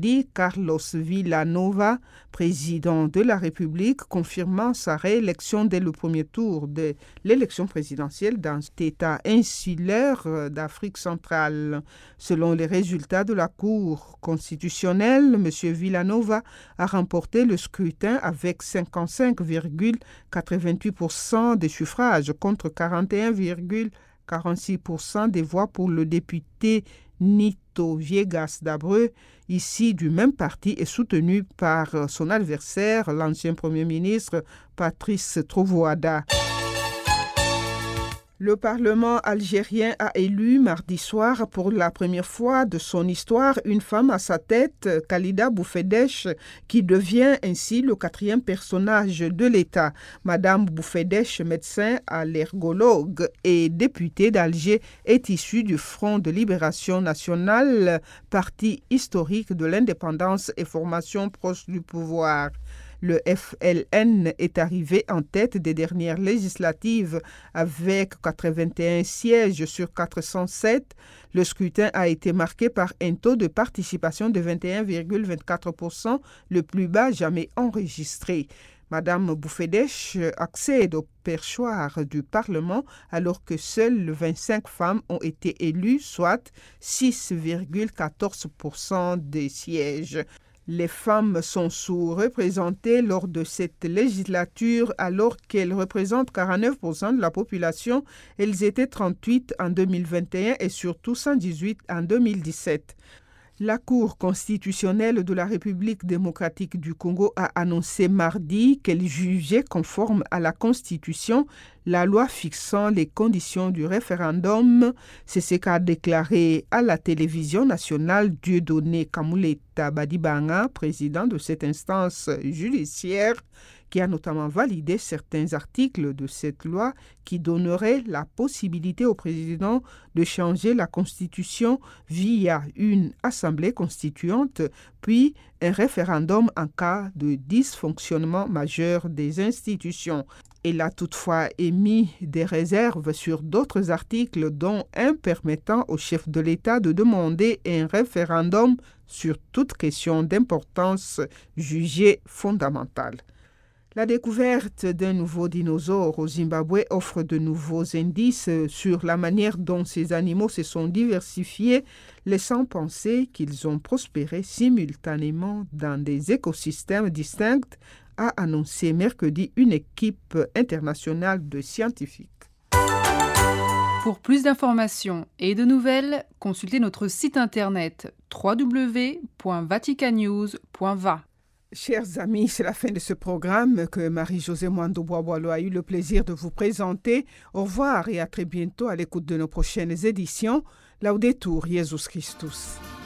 mercredi Carlos Villanova, président de la République, confirmant sa réélection dès le premier tour de l'élection présidentielle dans cet État insulaire d'Afrique centrale. Selon les résultats de la Cour constitutionnelle, M. Villanova a remporté le scrutin avec 55,88% des suffrages contre 41,46% des voix pour le député Nito Viegas d'Abreu, ici du même parti et soutenu par son adversaire, l'ancien Premier ministre Patrice Trovoada. Le Parlement algérien a élu mardi soir pour la première fois de son histoire une femme à sa tête, Khalida Boufedesh, qui devient ainsi le 4e personnage de l'État. Madame Boufedesh, médecin allergologue et députée d'Alger, est issue du Front de Libération Nationale, parti historique de l'indépendance et formation proche du pouvoir. Le FLN est arrivé en tête des dernières législatives avec 81 sièges sur 407. Le scrutin a été marqué par un taux de participation de 21,24%, le plus bas jamais enregistré. Madame Boufedesh accède au perchoir du Parlement alors que seules 25 femmes ont été élues, soit 6,14% des sièges. Les femmes sont sous-représentées lors de cette législature alors qu'elles représentent 49% de la population. Elles étaient 38 en 2021 et surtout 118 en 2017. La Cour constitutionnelle de la République démocratique du Congo a annoncé mardi qu'elle jugeait conforme à la Constitution la loi fixant les conditions du référendum. C'est ce qu'a déclaré à la télévision nationale Dieudonné Kamuleta Badibanga, président de cette instance judiciaire, qui a notamment validé certains articles de cette loi qui donneraient la possibilité au président de changer la Constitution via une assemblée constituante, puis un référendum en cas de dysfonctionnement majeur des institutions. Elle a toutefois émis des réserves sur d'autres articles, dont un permettant au chef de l'État de demander un référendum sur toute question d'importance jugée fondamentale. La découverte d'un nouveau dinosaure au Zimbabwe offre de nouveaux indices sur la manière dont ces animaux se sont diversifiés, laissant penser qu'ils ont prospéré simultanément dans des écosystèmes distincts, a annoncé mercredi une équipe internationale de scientifiques. Pour plus d'informations et de nouvelles, consultez notre site internet www.vaticannews.va. Chers amis, c'est la fin de ce programme que Marie-Josée Mwando-Bois-Boileau a eu le plaisir de vous présenter. Au revoir et à très bientôt à l'écoute de nos prochaines éditions. Laudetur Jesus Christus.